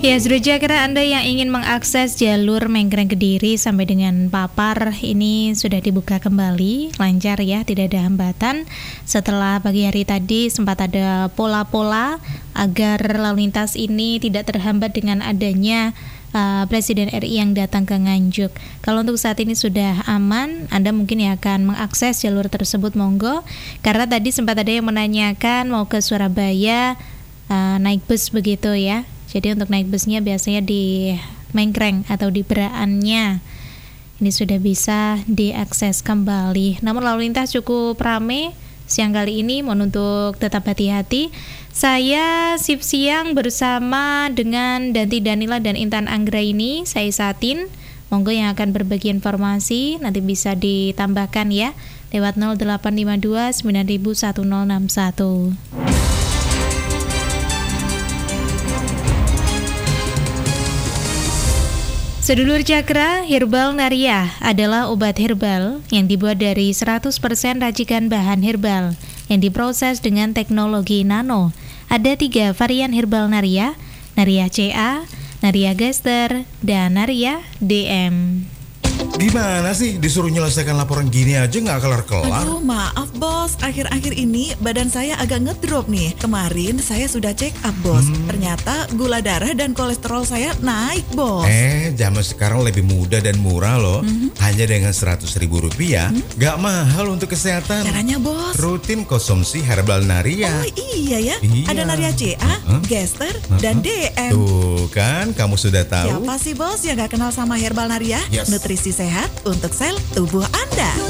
Ya, sudah kira Anda yang ingin mengakses jalur Mengkreng Kediri sampai dengan Papar ini sudah dibuka kembali, lancar ya, tidak ada hambatan. Setelah pagi hari tadi sempat ada pola-pola agar lalu lintas ini tidak terhambat dengan adanya Presiden RI yang datang ke Nganjuk. Kalau untuk saat ini sudah aman, Anda mungkin yang akan mengakses jalur tersebut, monggo. Karena tadi sempat ada yang menanyakan mau ke Surabaya naik bus begitu ya. Jadi untuk naik busnya biasanya di Mengkreng atau di Beraannya. Ini sudah bisa diakses kembali. Namun lalu lintas cukup ramai siang kali ini. Mohon untuk tetap hati-hati. Saya sip siang bersama dengan Danti Danila dan Intan Anggraini. Saya Satin. Monggo yang akan berbagi informasi nanti bisa ditambahkan ya lewat 0852 9000 1061. Sedulur Cakra, Herbal Naria adalah obat herbal yang dibuat dari 100% racikan bahan herbal yang diproses dengan teknologi nano. Ada 3 varian Herbal Naria, Naria CA, Naria Gester, dan Naria DM. Gimana sih disuruh nyelesaikan laporan gini aja nggak kelar-kelar? Aduh, maaf bos, akhir-akhir ini badan saya agak ngedrop nih. Kemarin saya sudah check up bos, ternyata gula darah dan kolesterol saya naik bos. Zaman sekarang lebih mudah dan murah loh. Hanya dengan Rp100.000, nggak mahal untuk kesehatan. Caranya bos? Rutin konsumsi Herbal Naria. Oh iya ya, Iya. ada Naria CA, Gester, dan DM. Tuh kan, kamu sudah tahu. Siapa sih bos yang gak kenal sama Herbal Naria? Yes. Nutrisi sehat untuk sel tubuh Anda.